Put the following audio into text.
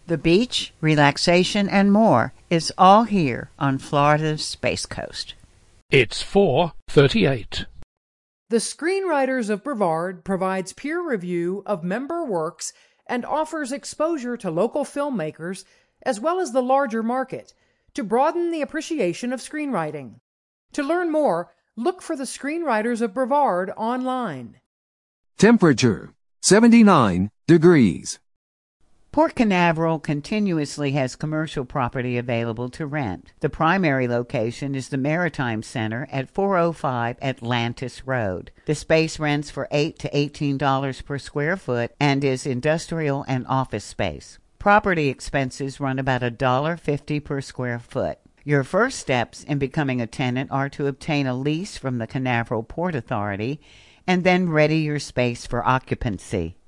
The beach, relaxation, and more is all here on Florida's Space Coast. It's 4:38. The Screenwriters of Brevard provides peer review of member works and offers exposure to local filmmakers as well as the larger market to broaden the appreciation of screenwriting. To learn more, look for the Screenwriters of Brevard online. Temperature 79 degrees. Port Canaveral continuously has commercial property available to rent. The primary location is the Maritime Center at 405 Atlantis Road. The space rents for $8 to $18 per square foot and is industrial and office space. Property expenses run about $1.50 per square foot. Your first steps in becoming a tenant are to obtain a lease from the Canaveral Port Authority and then ready your space for occupancy.